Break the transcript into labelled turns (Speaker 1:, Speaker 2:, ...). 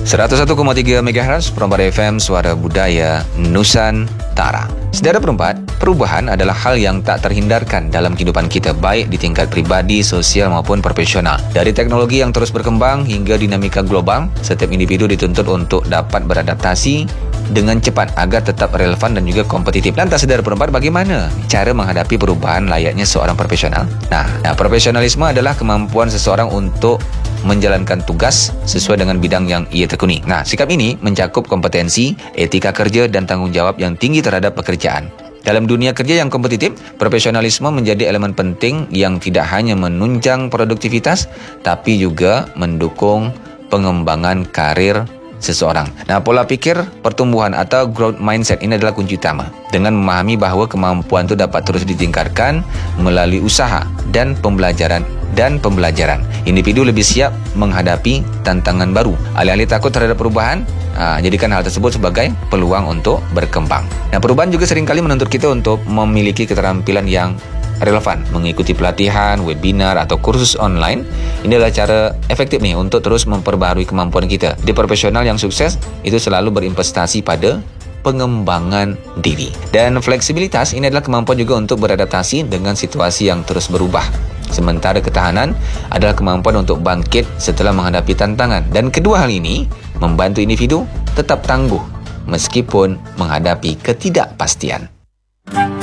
Speaker 1: 101,3 MHz Perempat FM Suara Budaya Nusantara. Saudara Perempat, perubahan adalah hal yang tak terhindarkan dalam kehidupan kita, baik di tingkat pribadi, sosial maupun profesional. Dari teknologi yang terus berkembang hingga dinamika global, setiap individu dituntut untuk dapat beradaptasi dengan cepat agar tetap relevan dan juga kompetitif. Lantas saudara Perempat, bagaimana cara menghadapi perubahan layaknya seorang profesional? Nah, profesionalisme adalah kemampuan seseorang untuk menjalankan tugas sesuai dengan bidang yang ia tekuni. Nah, sikap ini mencakup kompetensi, etika kerja dan tanggung jawab yang tinggi terhadap pekerjaan. Dalam dunia kerja yang kompetitif, profesionalisme menjadi elemen penting yang tidak hanya menunjang produktivitas, tapi juga mendukung pengembangan karir seseorang. Nah, pola pikir pertumbuhan atau growth mindset ini adalah kunci utama. Dengan memahami bahawa kemampuan itu dapat terus ditingkatkan melalui usaha dan pembelajaran, individu lebih siap menghadapi tantangan baru. Alih-alih takut terhadap perubahan, jadikan hal tersebut sebagai peluang untuk berkembang. Nah, perubahan juga seringkali menuntut kita untuk memiliki keterampilan yang relevan, mengikuti pelatihan, webinar atau kursus online. Ini adalah cara efektif nih untuk terus memperbaharui kemampuan kita. Di profesional yang sukses itu selalu berinvestasi pada pengembangan diri. Dan fleksibilitas ini adalah kemampuan juga untuk beradaptasi dengan situasi yang terus berubah. Sementara ketahanan adalah kemampuan untuk bangkit setelah menghadapi tantangan. Dan kedua hal ini membantu individu tetap tangguh meskipun menghadapi ketidakpastian.